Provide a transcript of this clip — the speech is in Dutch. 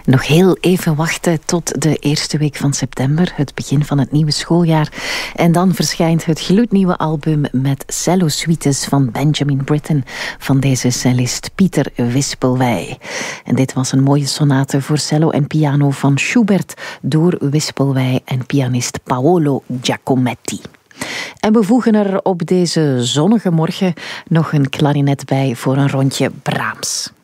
Nog heel even wachten tot de eerste week van september, het begin van het nieuwe schooljaar. En dan verschijnt het gloednieuwe album met cello-suites van Benjamin Britten van deze cellist Pieter Wispelwey. En dit was een mooie sonate voor cello en piano van Schubert door Wispelwey en pianist Paolo Giacometti. En we voegen er op deze zonnige morgen nog een klarinet bij voor een rondje Brahms.